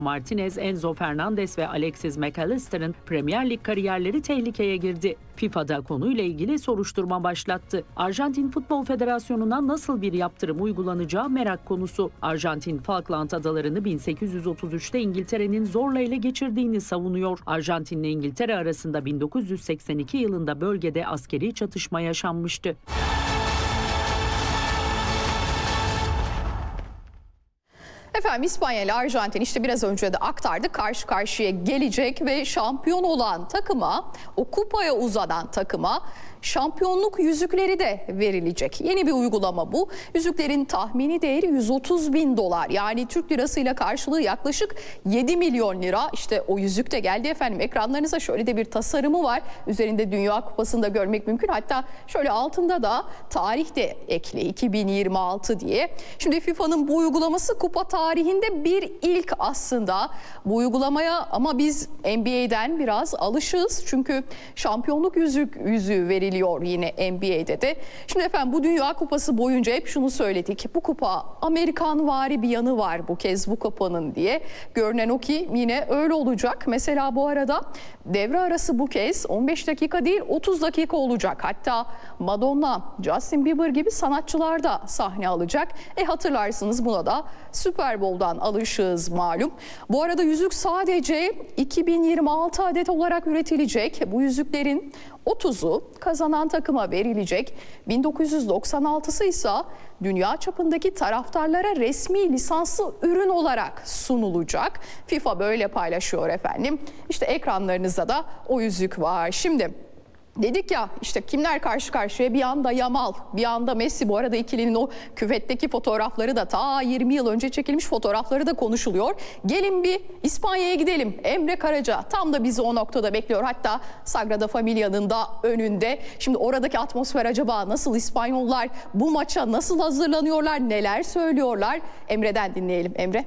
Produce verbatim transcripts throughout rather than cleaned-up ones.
Martinez, Enzo Fernandez ve Alexis McAllister'ın Premier Lig kariyerleri tehlikeye girdi. FIFA'da konuyla ilgili soruşturma başlattı. Arjantin Futbol Federasyonu'na nasıl bir yaptırım uygulanacağı merak konusu. Arjantin, Falkland Adalarını bin sekiz yüz otuz üçte İngiltere'nin zorla ele geçirdiğini savunuyor. Arjantin ile İngiltere arasında bin dokuz yüz seksen iki yılında bölgede askeri çatışma yaşanmıştı. Efendim, İspanya ile Arjantin, işte biraz önce de aktardık, karşı karşıya gelecek ve şampiyon olan takıma, o kupaya uzanan takıma şampiyonluk yüzükleri de verilecek. Yeni bir uygulama bu. Yüzüklerin tahmini değeri yüz otuz bin dolar. Yani Türk lirasıyla karşılığı yaklaşık yedi milyon lira. İşte o yüzük de geldi efendim. Ekranlarınıza şöyle de bir tasarımı var. Üzerinde Dünya Kupası'nda görmek mümkün. Hatta şöyle altında da tarih de ekli, iki bin yirmi altı diye. Şimdi FIFA'nın bu uygulaması kupa tarihinde bir ilk aslında. Bu uygulamaya ama biz N B A'den biraz alışığız. Çünkü şampiyonluk yüzük yüzüğü veriliyor yine N B A'de de. Şimdi efendim, bu Dünya Kupası boyunca hep şunu söyledik. Bu kupa Amerikanvari bir yanı var bu kez bu kupanın diye. Görünen o ki yine öyle olacak. Mesela bu arada devre arası bu kez on beş dakika değil otuz dakika olacak. Hatta Madonna, Justin Bieber gibi sanatçılar da sahne alacak. E hatırlarsınız, buna da Super Bowl'dan alışığız malum. Bu arada yüzük sadece iki bin yirmi altı adet olarak üretilecek. Bu yüzüklerin otuzu kazanan takıma verilecek. bin dokuz yüz doksan altısı ise dünya çapındaki taraftarlara resmi lisanslı ürün olarak sunulacak. FIFA böyle paylaşıyor efendim. İşte ekranlarınızda da o yüzük var. Şimdi dedik ya, işte kimler karşı karşıya, bir anda Yamal, bir anda Messi. Bu arada ikilinin o küvetteki fotoğrafları da ta yirmi yıl önce çekilmiş fotoğrafları da konuşuluyor. Gelin bir İspanya'ya gidelim. Emre Karaca tam da bizi o noktada bekliyor. Hatta Sagrada Familia'nın da önünde. Şimdi oradaki atmosfer acaba nasıl? İspanyollar bu maça nasıl hazırlanıyorlar? Neler söylüyorlar? Emre'den dinleyelim. Emre.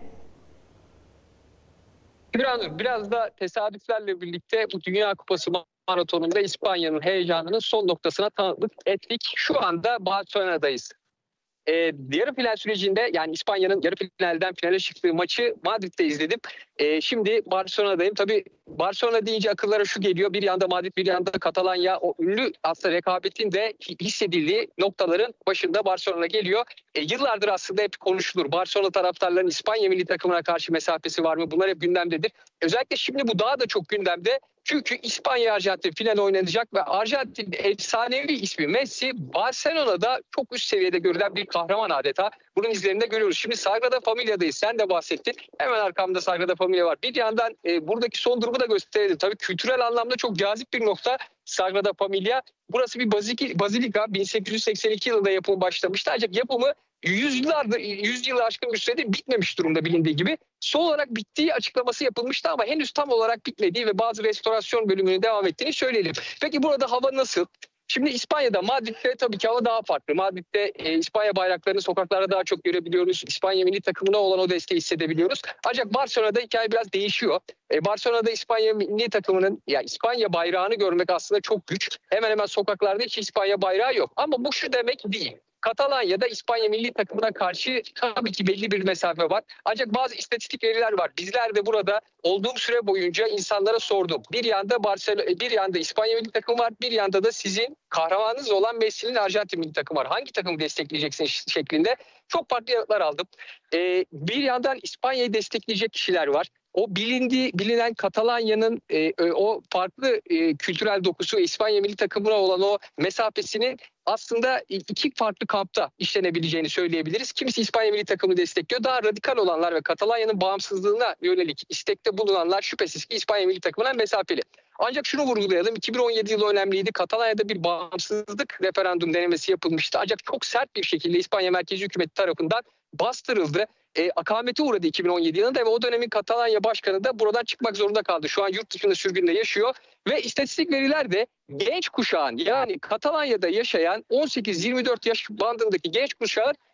Biraz, biraz da tesadüflerle birlikte bu Dünya Kupası maratonunda İspanya'nın heyecanının son noktasına tanıklık ettik. Şu anda Barcelona'dayız. Ee, yarı final sürecinde, yani İspanya'nın yarı finalden finale çıktığı maçı Madrid'de izledim. Ee, şimdi Barcelona'dayım. Tabii Barcelona deyince akıllara şu geliyor: bir yanda Madrid, bir yanda Katalanya. O ünlü aslında rekabetin de hissedildiği noktaların başında Barcelona geliyor. E, yıllardır aslında hep konuşulur. Barcelona taraftarlarının İspanya milli takımına karşı mesafesi var mı? Bunlar hep gündemdedir. Özellikle şimdi bu daha da çok gündemde. Çünkü İspanya-Arjantin final oynanacak ve Arjantin efsanevi ismi Messi Barcelona'da çok üst seviyede görülen bir kahraman adeta. Bunun izlerini de görüyoruz. Şimdi Sagrada Familia'dayız. Sen de bahsettin. Hemen arkamda Sagrada Familia var. Bir yandan e, buradaki son durumu da gösterelim. Tabii kültürel anlamda çok cazip bir nokta Sagrada Familia. Burası bir bazilika. bin sekiz yüz seksen iki yılında yapımı başlamıştı. Ancak yapımı yüzyıllardır, yüz yılı aşkın bir süredir bitmemiş durumda bilindiği gibi. Son olarak bittiği açıklaması yapılmıştı ama henüz tam olarak bitmediği ve bazı restorasyon bölümünün devam ettiğini söyleyelim. Peki burada hava nasıl? Şimdi İspanya'da, Madrid'de tabii ki hava daha farklı. Madrid'de e, İspanya bayraklarını sokaklarda daha çok görebiliyoruz. İspanya milli takımına olan o desteği hissedebiliyoruz. Ancak Barcelona'da hikaye biraz değişiyor. E, Barcelona'da İspanya milli takımının, ya İspanya bayrağını görmek aslında çok güç. Hemen hemen sokaklarda hiç İspanya bayrağı yok. Ama bu şu demek değil: Katalanya'da İspanya milli takımına karşı tabii ki belli bir mesafe var. Ancak bazı istatistik veriler var. Bizler de burada olduğum süre boyunca insanlara sordum. Bir yanda Barcelona, bir yanda İspanya milli takımı var, bir yanda da sizin kahramanınız olan Messi'nin Arjantin milli takımı var. Hangi takımı destekleyeceksin şeklinde çok farklı yanıtlar aldım. Ee, bir yandan İspanya'yı destekleyecek kişiler var. O bilindiği, bilinen Katalanya'nın e, o farklı e, kültürel dokusu, İspanya milli takımına olan o mesafesini aslında iki farklı kampta işlenebileceğini söyleyebiliriz. Kimisi İspanya milli takımını destekliyor. Daha radikal olanlar ve Katalanya'nın bağımsızlığına yönelik istekte bulunanlar şüphesiz ki İspanya milli takımına mesafeli. Ancak şunu vurgulayalım: iki bin on yedi yılı önemliydi. Katalanya'da bir bağımsızlık referandum denemesi yapılmıştı. Ancak çok sert bir şekilde İspanya merkezi hükümeti tarafından bastırıldı. E, akamete uğradı iki bin on yedi yılında ve o dönemin Katalanya başkanı da buradan çıkmak zorunda kaldı. Şu an yurt dışında sürgünde yaşıyor ve istatistik veriler de genç kuşağın, yani Katalanya'da yaşayan on sekiz yirmi dört yaş bandındaki genç kuşağın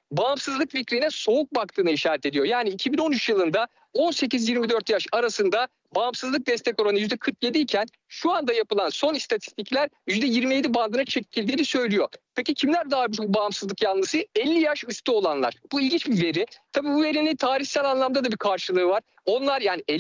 bağımsızlık fikrine soğuk baktığını işaret ediyor. Yani iki bin on üç yılında on sekiz yirmi dört yaş arasında bağımsızlık destek oranı yüzde kırk yedi iken şu anda yapılan son istatistikler yüzde yirmi yedi bandına çekildiğini söylüyor. Peki kimler daha çok bağımsızlık yanlısı? elli yaş üstü olanlar. Bu ilginç bir veri. Tabii bu verinin tarihsel anlamda da bir karşılığı var. Onlar yani